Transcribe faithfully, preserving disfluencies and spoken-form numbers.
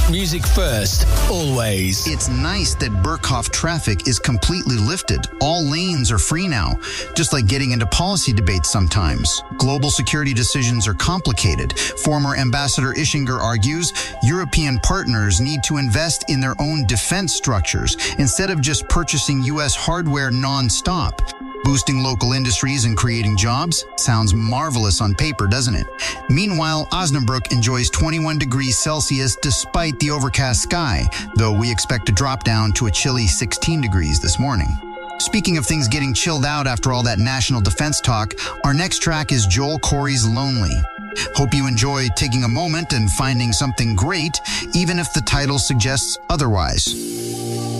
Music first, always. It's nice that Burkhoff traffic is completely lifted. All lanes are free now, just like getting into policy debates sometimes. Global security decisions are complicated. Former Ambassador Ischinger argues European partners need to invest in their own defense structures instead of just purchasing U S hardware non-stop. Boosting local industries and creating jobs sounds marvelous on paper, doesn't it? Meanwhile, Osnabrück enjoys twenty-one degrees Celsius despite the overcast sky, though we expect to drop down to a chilly sixteen degrees this morning. Speaking of things getting chilled out after all that national defense talk, our next track is Joel Corry's Lonely. Hope you enjoy taking a moment and finding something great, even if the title suggests otherwise.